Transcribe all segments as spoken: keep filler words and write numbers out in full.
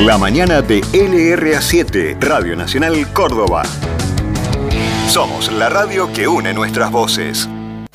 La mañana de L R A siete, Radio Nacional Córdoba. Somos la radio que une nuestras voces.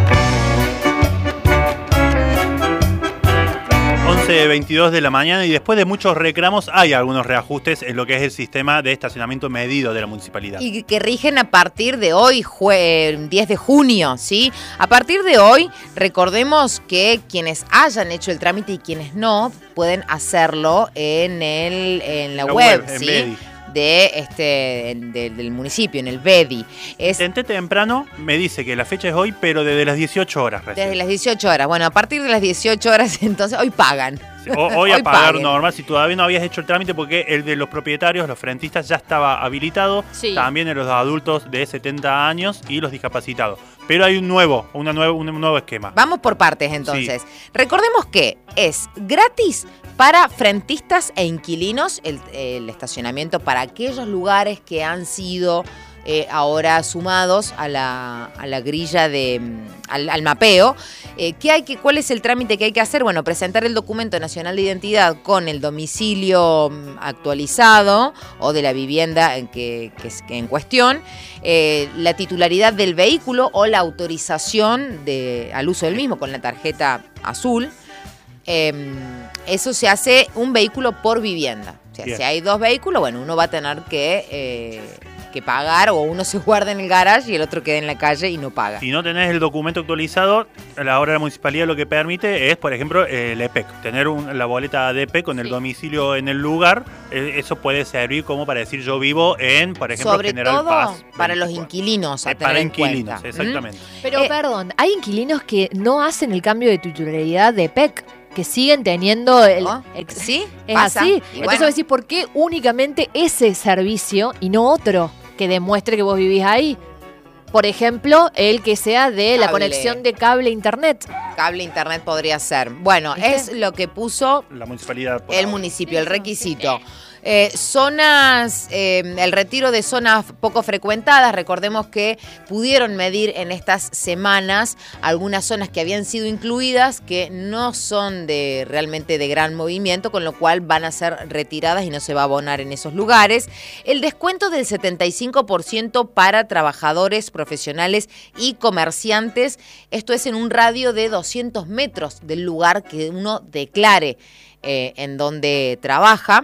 once veintidós de la mañana y después de muchos reclamos hay algunos reajustes en lo que es el sistema de estacionamiento medido de la municipalidad. Y que rigen a partir de hoy, jue- diez de junio, ¿sí? A partir de hoy, recordemos que quienes hayan hecho el trámite y quienes no, pueden hacerlo en, el, en la, La web, web, en ¿sí? Bedi. De este de, del municipio, en el Bedi. Es Intenté temprano, me dice que la fecha es hoy, pero desde las dieciocho horas recién. desde las dieciocho horas. Bueno, a partir de las dieciocho horas, entonces, hoy pagan. Sí, o- hoy, a pagar paguen. normal, si todavía no habías hecho el trámite, porque el de los propietarios, los frentistas, ya estaba habilitado. Sí. También en los adultos de setenta años y los discapacitados. Pero hay un nuevo, una nueva, un nuevo esquema. Vamos por partes, entonces. Recordemos que es gratis para frentistas e inquilinos el, el estacionamiento para aquellos lugares que han sido eh, ahora sumados a la, a la grilla de al, al mapeo. Eh, ¿qué hay que, ¿Cuál es el trámite que hay que hacer? Bueno, presentar el documento nacional de identidad con el domicilio actualizado o de la vivienda en, que, que es, que en cuestión, eh, la titularidad del vehículo o la autorización de, al uso del mismo con la tarjeta azul. Eh, eso se hace un vehículo por vivienda. O sea, Bien. si hay dos vehículos, bueno, uno va a tener que, eh, que pagar, o uno se guarda en el garage y el otro queda en la calle y no paga. Si no tenés el documento actualizado, ahora la municipalidad lo que permite es, por ejemplo, el E P E C. Tener un- la boleta de E P E C con el Sí. domicilio en el lugar. Eh, eso puede servir como para decir yo vivo en, por ejemplo, Sobre General todo Paz. para los veinticuatro. inquilinos, a Eh, tener para en inquilinos, cuenta. exactamente. Pero Eh, perdón, hay inquilinos que no hacen el cambio de titularidad de P E C, que siguen teniendo el... ¿No? ex- ¿Sí? Es Pasa. así. Y Entonces bueno, vos decís, ¿por qué únicamente ese servicio y no otro que demuestre que vos vivís ahí? Por ejemplo, el que sea de la Cable. conexión de cable a internet. cable internet podría ser. Bueno, ¿Viste? es lo que puso La municipalidad. por el ahora. municipio, el requisito. Eh, zonas, eh, el retiro de zonas poco frecuentadas, recordemos que pudieron medir en estas semanas algunas zonas que habían sido incluidas que no son de realmente de gran movimiento, con lo cual van a ser retiradas y no se va a abonar en esos lugares. El descuento del setenta y cinco por ciento para trabajadores profesionales y comerciantes, esto es en un radio de doscientos metros del lugar que uno declare eh, en donde trabaja.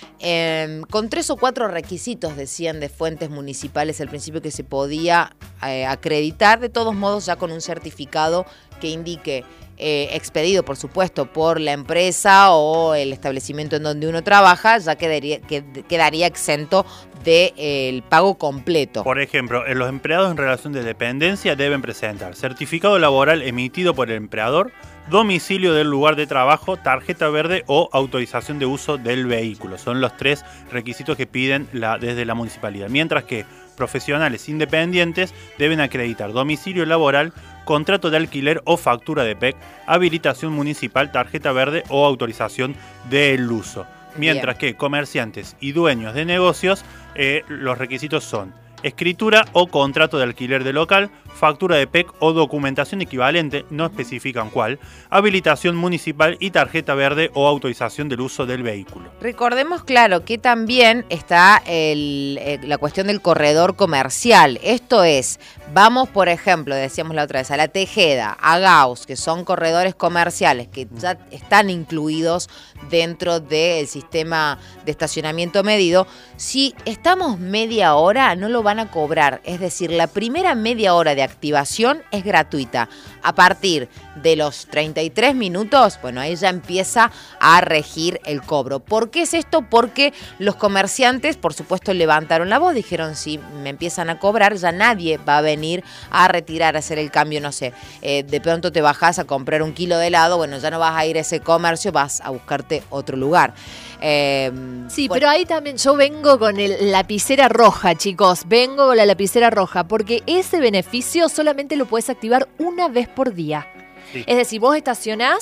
Eh, con tres o cuatro requisitos, decían de fuentes municipales al principio, que se podía eh, acreditar, de todos modos ya con un certificado que indique, eh, expedido por supuesto por la empresa o el establecimiento en donde uno trabaja, ya quedaría, qued- quedaría exento del de, pago completo. Por ejemplo, en los empleados en relación de dependencia deben presentar certificado laboral emitido por el empleador, domicilio del lugar de trabajo, tarjeta verde o autorización de uso del vehículo. Son los tres requisitos que piden la, desde la municipalidad. Mientras que profesionales independientes deben acreditar domicilio laboral, contrato de alquiler o factura de P E C, habilitación municipal, tarjeta verde o autorización del uso. Mientras que comerciantes y dueños de negocios, eh, los requisitos son escritura o contrato de alquiler de local, factura de P E C o documentación equivalente, no especifican cuál, habilitación municipal y tarjeta verde o autorización del uso del vehículo. Recordemos, claro, que también está el, eh, la cuestión del corredor comercial. Esto es, vamos, por ejemplo, decíamos la otra vez, a La Tejeda, a Gauss, que son corredores comerciales que ya están incluidos dentro del sistema de estacionamiento medido. Si estamos media hora, no lo van a cobrar. Es decir, la primera media hora de activación es gratuita. A partir de los treinta y tres minutos, bueno, ahí ya empieza a regir el cobro. ¿Por qué es esto? Porque los comerciantes, por supuesto, levantaron la voz, dijeron, si me empiezan a cobrar, ya nadie va a venir a retirar, a hacer el cambio, no sé. Eh, de pronto te bajás a comprar un kilo de helado, bueno, ya no vas a ir a ese comercio, vas a buscarte otro lugar. Eh, Sí, bueno, pero ahí también yo vengo con el lapicera roja, chicos. Vengo con la lapicera roja, porque ese beneficio solamente lo puedes activar una vez por día. Sí. Es decir, vos estacionás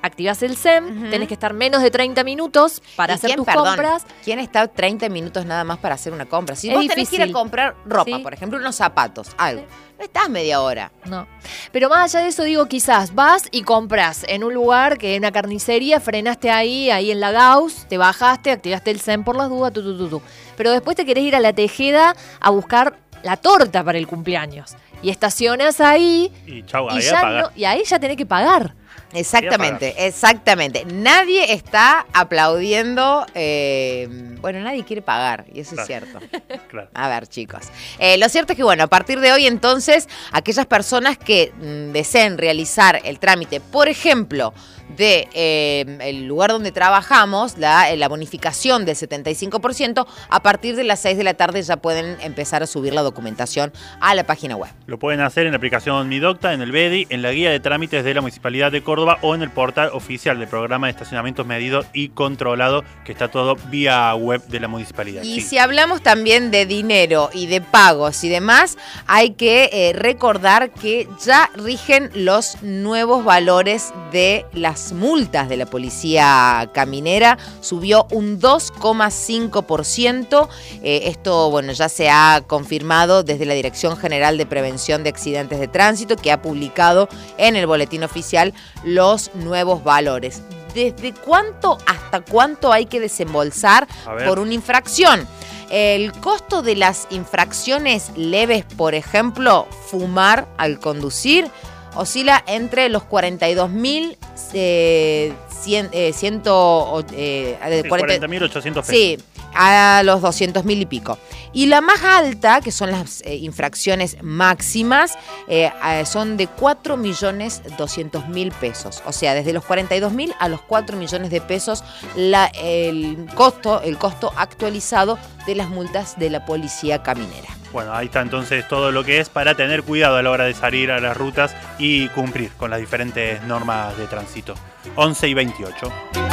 activás el S E M, Ujú. tenés que estar menos de treinta minutos para ¿Y hacer quién, tus perdón, compras. ¿Quién está treinta minutos nada más para hacer una compra? Si Es vos tenés que ir a difícil. comprar ropa, Sí. por ejemplo, unos zapatos, algo, Sí. no estás media hora. No. Pero más allá de eso, digo, quizás vas y compras en un lugar que es una carnicería, frenaste ahí, ahí en la Gauss, te bajaste, activaste el S E M por las dudas, tu, tu, tu, tu. Pero después te querés ir a la Tejeda a buscar la torta para el cumpleaños. Y estacionas ahí Y chau, y, ahí ya apagar. no- y ahí ya tenés que pagar. Exactamente, exactamente. Nadie está aplaudiendo, eh, bueno, nadie quiere pagar, y eso Claro. es cierto. Claro. A ver, chicos. Eh, lo cierto es que, bueno, a partir de hoy, entonces, aquellas personas que mm, deseen realizar el trámite, por ejemplo, de eh, el lugar donde trabajamos, la, eh, la bonificación del setenta y cinco por ciento, a partir de las seis de la tarde ya pueden empezar a subir la documentación a la página web. Lo pueden hacer en la aplicación Mi Docta, en el B E D I, en la guía de trámites de la Municipalidad de Córdoba o en el portal oficial del programa de estacionamientos medido y controlado, que está todo vía web de la municipalidad. Y Sí. si hablamos también de dinero y de pagos y demás, hay que eh, recordar que ya rigen los nuevos valores de las multas de la policía caminera. Subió un dos coma cinco por ciento. Eh, esto, bueno, ya se ha confirmado desde la Dirección General de Prevención de Accidentes de Tránsito, que ha publicado en el boletín oficial los nuevos valores. ¿Desde cuánto hasta cuánto hay que desembolsar A ver. por una infracción? El costo de las infracciones leves, por ejemplo, fumar al conducir, oscila entre los cuarenta y dos mil, eh, cien, eh, ciento, eh, Sí, cuarenta cuarenta mil ochocientos pesos. Sí, a los doscientos mil y pico. Y la más alta, que son las eh, infracciones máximas, eh, eh, son de cuatro millones doscientos mil pesos. O sea, desde los cuarenta y dos mil a los cuatro millones de pesos la, el costo, el costo actualizado de las multas de la policía caminera. Bueno, ahí está entonces todo lo que es para tener cuidado a la hora de salir a las rutas y cumplir con las diferentes normas de tránsito. once y veintiocho.